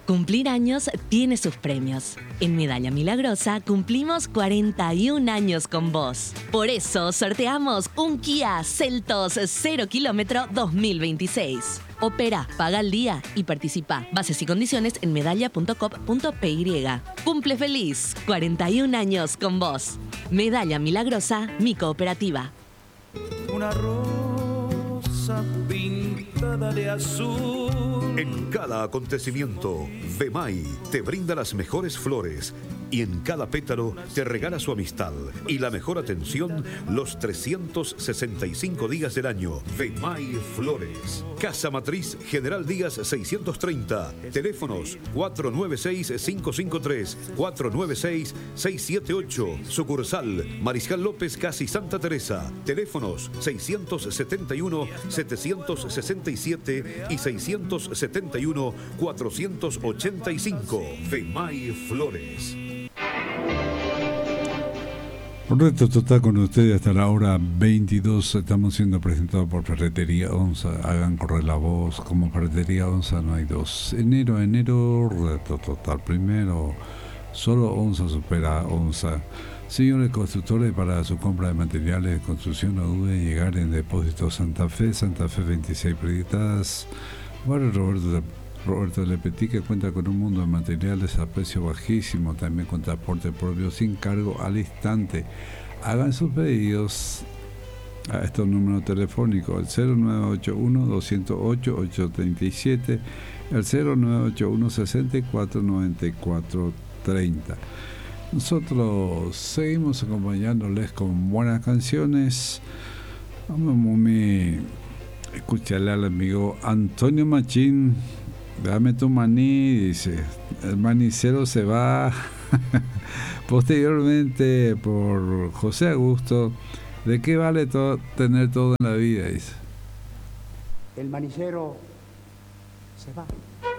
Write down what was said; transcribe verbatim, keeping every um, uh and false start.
Cumplir años tiene sus premios. En Medalla Milagrosa cumplimos cuarenta y un años con vos. Por eso sorteamos un Kia Seltos cero kilómetro dos mil veintiséis. Opera, paga al día y participa. Bases y condiciones en medalla punto com punto p y. Cumple feliz. cuarenta y un años con vos. Medalla Milagrosa, mi cooperativa. Una rosa pintada de azul. En cada acontecimiento, V M A I te brinda las mejores flores y en cada pétalo te regala su amistad y la mejor atención los trescientos sesenta y cinco días del año. V M A I Flores. Casa Matriz General Díaz seiscientos treinta. Teléfonos cuatro nueve seis, cinco cinco tres, cuatro nueve seis, seis siete ocho. Sucursal Mariscal López Casi Santa Teresa. Teléfonos seiscientos setenta y uno, setecientos sesenta y siete y seiscientos setenta y uno, cuatrocientos ochenta y cinco. V M A I Flores. Correcto, esto está con ustedes hasta la hora veintidós. Estamos siendo presentados por Ferretería Onza. Hagan correr la voz. Como Ferretería Onza no hay dos. Enero a enero, reto total. Primero, solo Onza supera Onza. Señores constructores, para su compra de materiales de construcción no duden en llegar en Depósito Santa Fe, Santa Fe veintiséis Proyectadas. Barrio Roberto de Roberto Lepetí, que cuenta con un mundo de materiales a precio bajísimo, también con transporte propio sin cargo al instante. Hagan sus pedidos a estos números telefónicos, el cero nueve ocho uno, dos cero ocho, ocho tres siete, el cero nueve ocho uno, seis cuatro, nueve cuatro tres cero. Nosotros seguimos acompañándoles con buenas canciones. Vamos, Mumi, escúchale al amigo Antonio Machín. Dame tu maní, dice. El manicero se va. Posteriormente por José Augusto. ¿De qué vale todo, tener todo en la vida? Dice. El manicero se va.